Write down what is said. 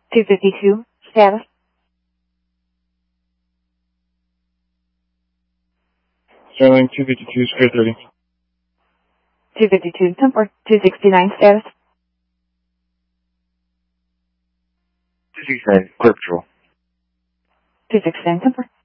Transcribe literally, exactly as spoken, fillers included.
two fifty-two, status. Starlink two fifty-two, square thirty. two fifty-two, temper. two sixty-nine, status. two sixty-nine, clear patrol. two sixty-nine, temper.